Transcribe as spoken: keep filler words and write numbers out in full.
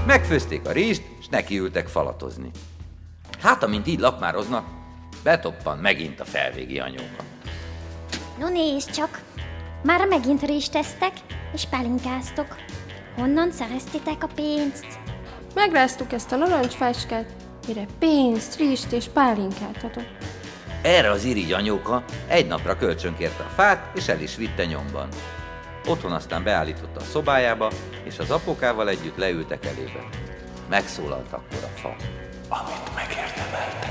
Megfőzték a rizst, s nekiültek falatozni. Hát, amint így lakmároznak, betoppan megint a felvégi anyóka. No nézd csak, már megint rizst tesztek, és pálinkáztok. Honnan szereztétek a pénzt? Megráztuk ezt a narancsfácskát, mire pénzt, rizst és pálinkát adok. Erre az irigy anyóka egy napra kölcsönkérte a fát, és el is vitte nyomban. Otthon aztán beállította a szobájába, és az apókával együtt leültek elébe. Megszólalt akkor a fa. Amit megérdemeltem.